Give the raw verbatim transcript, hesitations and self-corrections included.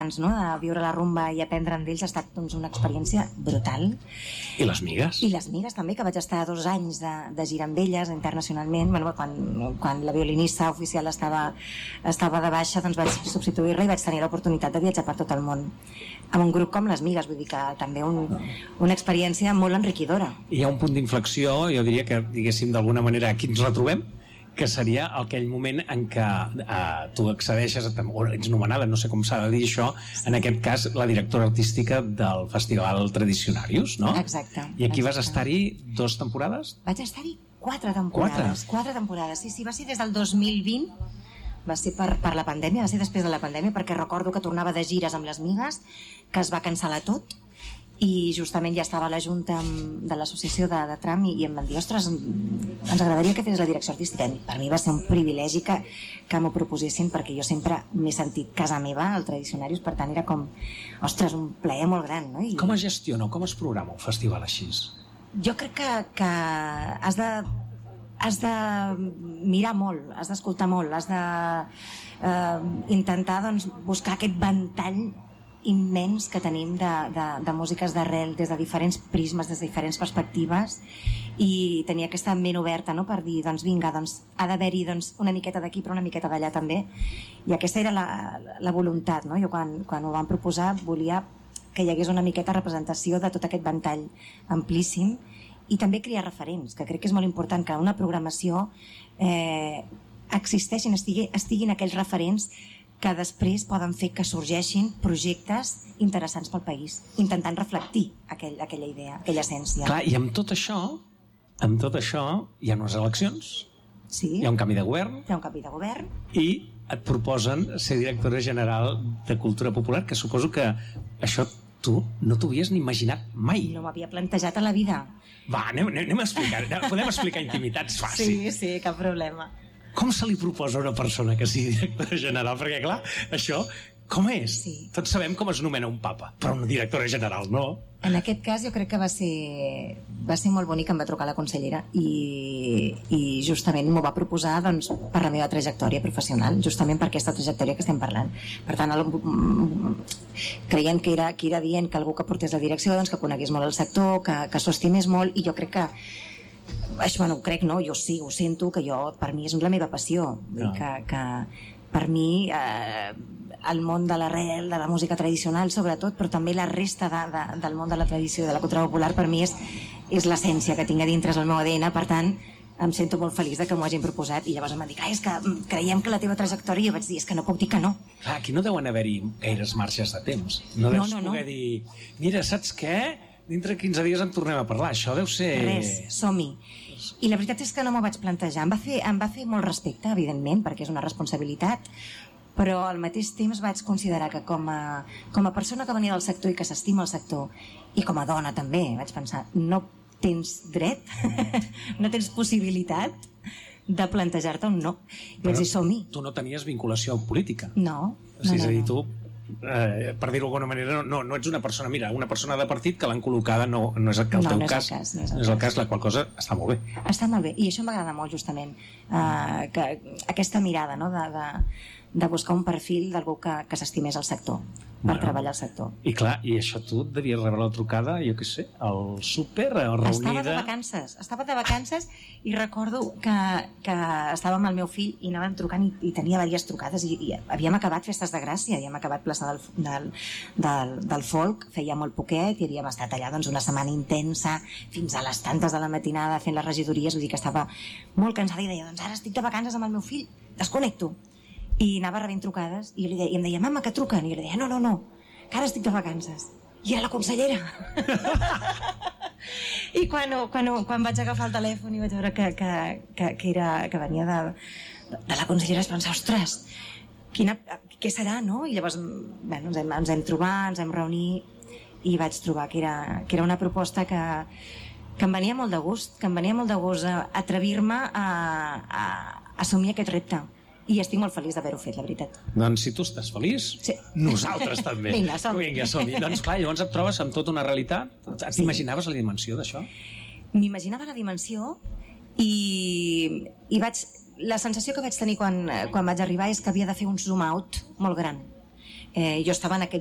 no? De viure la rumba i aprendre'n d'ells ha estat doncs, una experiència brutal. I les migues? I les migues també, que vaig estar dos anys de, de gira amb elles internacionalment. Bueno, quan, quan la violinista oficial estava, estava de baixa, doncs vaig substituir-la i vaig tenir l'oportunitat de viatjar per tot el món amb un grup com les migues, vull dir que també un, una experiència molt enriquidora. Hi ha un punt d'inflexió, jo diria que diguéssim d'alguna manera aquí ens retrobem, que seria aquell moment en què eh, tu accedeixes, o ets nomenada, no sé com s'ha de dir això, sí. En aquest cas la directora artística del Festival Tradicionarius, no? Exacte. I aquí exacte. Vas estar-hi dues temporades? Vaig estar-hi quatre temporades. Quatre? Quatre temporades, sí, sí, va ser des del dos mil vint, va ser per, per la pandèmia, va ser després de la pandèmia, perquè recordo que tornava de gires amb les migues, que es va cancel·lar tot, i justament ja estava a la junta de l'associació de, de Tram i, i em van dir, ostres, ens agradaria que fes la direcció artística. Per mi va ser un privilegi que, que m'ho proposessin, perquè jo sempre m'he sentit casa meva al Tradicionarius, per tant era com, ostres, un plaer molt gran, no? I... Com es gestiona, com es programa un festival així? Jo crec que, que has de has de mirar molt, has d'escoltar molt, has de eh, intentar doncs, buscar aquest ventall immens que tenim de, de, de músiques d'arrel des de diferents prismes, des de diferents perspectives, i tenir aquesta ment oberta, no? Per dir, doncs vinga, doncs, ha d'haver-hi doncs, una miqueta d'aquí però una miqueta d'allà també, i aquesta era la, la voluntat, no? Jo quan, quan ho vam proposar volia que hi hagués una miqueta representació de tot aquest ventall amplíssim, i també crear referents, que crec que és molt important que una programació eh, existeixin, estigui, estiguin aquells referents que després poden fer que sorgeixin projectes interessants pel país, intentant reflectir aquell, aquella idea, aquella essència. Clar, i amb tot això, amb tot això hi ha unes eleccions, sí. Hi ha un canvi de govern, hi ha un canvi de govern i et proposen ser directora general de Cultura Popular, que suposo que això tu no t'ho havies ni imaginat mai. No m'havia plantejat a la vida. Va, anem, anem a explicar, podem explicar intimitats fàcil. Sí, sí, cap problema. Com se li proposa a una persona que sigui directora general? Perquè, clar, això, com és? Sí. Tots sabem com es nomena un papa, però una directora general no. En aquest cas jo crec que va ser, va ser molt bonic, em va trucar la consellera i, i justament m'ho va proposar doncs, per la meva trajectòria professional, justament per aquesta trajectòria que estem parlant. Per tant, el, creient que era, que era dient que algú que portés la direcció doncs, que conegués molt el sector, que, que s'ho estimés molt, i jo crec que això, bueno, ho crec, no? Jo sí, ho sento, que jo, per mi és la meva passió. Vull dir que, que per mi eh, el món de l'arrel, de la música tradicional sobretot, però també la resta de, de, del món de la tradició i de la cultura popular, per mi és, és l'essència que tinc a dintre, és el meu A D N, per tant em sento molt feliç de que m'ho hagin proposat. I llavors em van dir, és que creiem que la teva trajectòria, i jo vaig dir, és que no puc dir que no. Clar, aquí no deuen haver-hi gaires marxes de temps. No deus no, no, poder no. dir, mira, saps què? Dintre quinze dies en tornem a parlar. Això deu ser... Res, som-hi. I la veritat és que no m'ho vaig plantejar. Em va fer, em va fer molt respecte, evidentment, perquè és una responsabilitat, però al mateix temps vaig considerar que com a, com a persona que venia del sector i que s'estima el sector, i com a dona també, vaig pensar, no tens dret, no tens possibilitat de plantejar-te un no. I vaig dir, som-hi. Tu no tenies vinculació política. No. O sigui, no, no, és a dir, no. tu Eh, per dir-ho d'alguna manera, no, no ets una persona, mira, una persona de partit que l'han col·locada, no, no és el, el no, teu no és cas, el cas, no és el, no és el cas. cas, la qual cosa està molt bé. Està molt bé, i això m'agrada molt justament, uh, que, aquesta mirada, no? de, de, de buscar un perfil d'algú que, que s'estimés al sector, per bueno, treballar al sector. I clar, i això tu devies rebre la trucada, jo què sé, al súper, a reunida... Estava de vacances, estava de vacances i recordo que, que estava amb el meu fill i anàvem trucant i, i tenia diverses trucades i, i havíem acabat Festes de Gràcia, havíem acabat plaça del, del, del, del folk, feia molt poquet i havíem estat allà doncs, una setmana intensa fins a les tantes de la matinada fent les regidories, vull dir que estava molt cansada i deia, doncs ara estic de vacances amb el meu fill, desconnecto. I anava rebent trucades i, li deia, i em deia, mama, que truquen? I jo li deia, no, no, no, que ara estic de vacances. I era la consellera. I quan, quan, quan vaig agafar el telèfon i vaig veure que, que, que, que, era, que venia de, de la consellera, es pensava, ostres, quina, què serà, no? I llavors bueno, ens, hem, ens hem trobat, ens hem reunit i vaig trobar que era, que era una proposta que, que em venia molt de gust, que em venia molt de gust atrevir-me a, a, a assumir aquest repte. I estic molt feliç d'haver-ho fet, la veritat. Doncs si tu estàs feliç, sí. Nosaltres també. Vinga, som-hi. Vinga, som-hi. Doncs clar, llavors et trobes amb tota una realitat. T'imaginaves sí. La dimensió d'això? M'imaginava la dimensió i, i vaig, la sensació que vaig tenir quan, quan vaig arribar és que havia de fer un zoom out molt gran. Eh, jo estava en aquest